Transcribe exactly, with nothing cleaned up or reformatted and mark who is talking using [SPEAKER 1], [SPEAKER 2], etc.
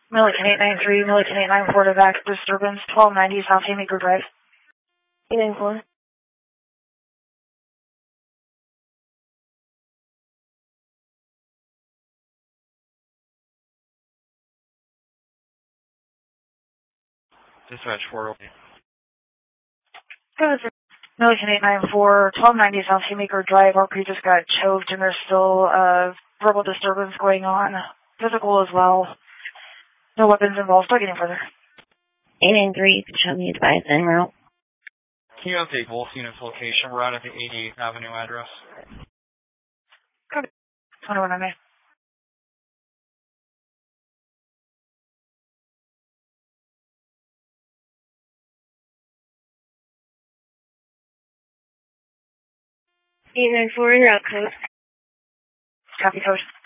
[SPEAKER 1] Milliken eight nine three, Milliken eight nine four to back disturbance, twelve ninety South Haymaker Drive.
[SPEAKER 2] eight nine four.
[SPEAKER 3] Dispatch four.
[SPEAKER 1] Good. Milliken eight nine four, twelve ninety South Haymaker Drive. R P just got choked and there's still uh, verbal disturbance going on. Physical as well. No weapons involved. Still getting further.
[SPEAKER 2] eight nine three, show me advice en route.
[SPEAKER 3] Can you update both units' location? We're out at the eighty-eighth Avenue address.
[SPEAKER 1] Good. twenty-one on me.
[SPEAKER 2] eight nine four, you're out code.
[SPEAKER 1] Copy code.